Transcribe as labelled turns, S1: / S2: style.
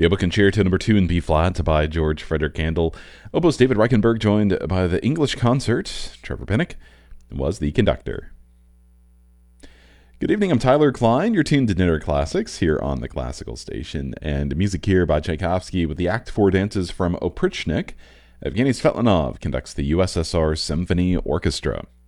S1: The oboe concerto number 2 in B flat by George Frederick Handel. Oboist David Reichenberg, joined by the English Concert. Trevor Pinnock was the conductor. Good evening, I'm Tyler Klein. You're tuned to Dinner Classics here on the Classical Station, and music here by Tchaikovsky with the Act 4 dances from Oprichnik. Evgeny Svetlanov conducts the USSR Symphony Orchestra.